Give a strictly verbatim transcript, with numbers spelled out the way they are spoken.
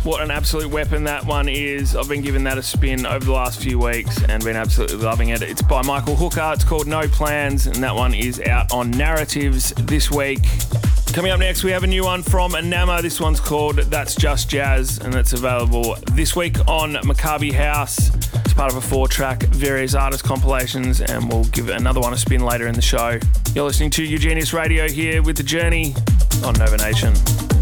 What an absolute weapon that one is. I've been giving that a spin over the last few weeks and been absolutely loving it. It's by Michael Hooker. It's called No Plans, and that one is out on Narratives this week. Coming up next, we have a new one from Anama. This one's called That's Just Jazz, and it's available this week on Maccabi House. It's part of a four-track various artist compilations, and we'll give another one a spin later in the show. You're listening to Eugenius Radio here with The Journey on Nova Nation.